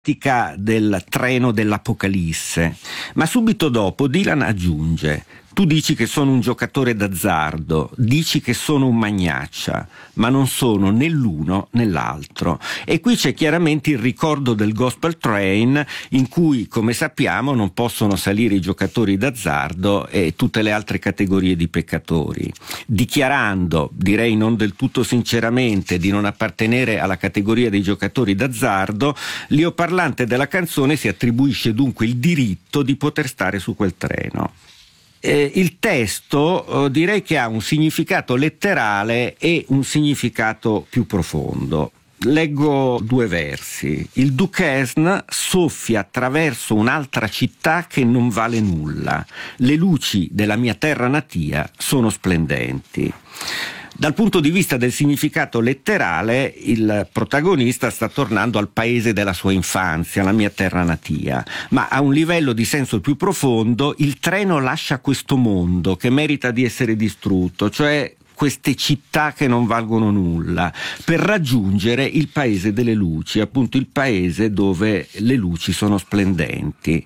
del treno dell'Apocalisse, ma subito dopo Dylan aggiunge: tu dici che sono un giocatore d'azzardo, dici che sono un magnaccia, ma non sono né l'uno né l'altro. E qui c'è chiaramente il ricordo del Gospel Train, in cui, come sappiamo, non possono salire i giocatori d'azzardo e tutte le altre categorie di peccatori. Dichiarando, direi non del tutto sinceramente, di non appartenere alla categoria dei giocatori d'azzardo, Leo Parlante della canzone si attribuisce dunque il diritto di poter stare su quel treno. Il testo direi che ha un significato letterale e un significato più profondo. Leggo 2 versi. Il Duquesne soffia attraverso un'altra città che non vale nulla. Le luci della mia terra natia sono splendenti. Dal punto di vista del significato letterale, il protagonista sta tornando al paese della sua infanzia, la mia terra natia, ma a un livello di senso più profondo il treno lascia questo mondo che merita di essere distrutto, cioè queste città che non valgono nulla, per raggiungere il paese delle luci, appunto il paese dove le luci sono splendenti.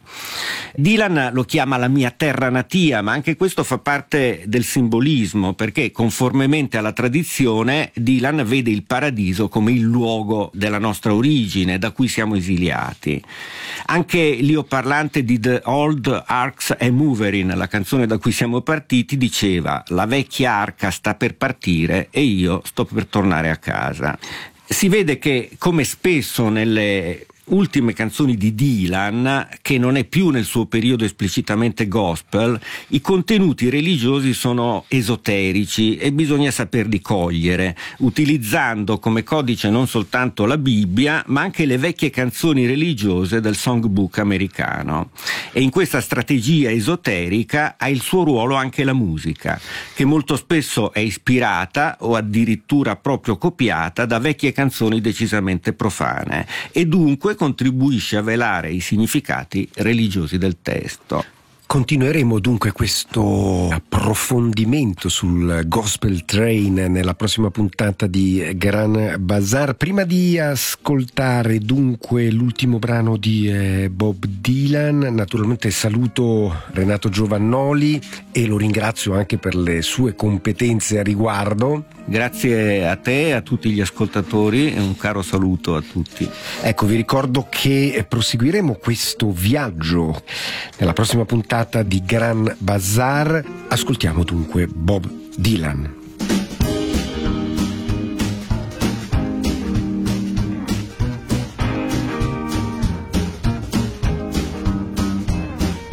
Dylan lo chiama la mia terra natia, ma anche questo fa parte del simbolismo, perché conformemente alla tradizione Dylan vede il paradiso come il luogo della nostra origine, da cui siamo esiliati. Anche Leo Parlante di The Old Arks a Moverin, la canzone da cui siamo partiti, diceva: la vecchia arca sta per partire e io sto per tornare a casa. Si vede che, come spesso nelle ultime canzoni di Dylan, che non è più nel suo periodo esplicitamente gospel, i contenuti religiosi sono esoterici e bisogna saperli cogliere, utilizzando come codice non soltanto la Bibbia, ma anche le vecchie canzoni religiose del songbook americano. E in questa strategia esoterica ha il suo ruolo anche la musica, che molto spesso è ispirata o addirittura proprio copiata da vecchie canzoni decisamente profane, e dunque contribuisce a velare i significati religiosi del testo. Continueremo dunque questo approfondimento sul Gospel Train nella prossima puntata di Grand Bazaar. Prima di ascoltare dunque l'ultimo brano di Bob Dylan, naturalmente saluto Renato Giovannoli e lo ringrazio anche per le sue competenze a riguardo. Grazie a te e a tutti gli ascoltatori e un caro saluto a tutti. Ecco, vi ricordo che proseguiremo questo viaggio nella prossima puntata di Grand Bazaar. Ascoltiamo dunque Bob Dylan.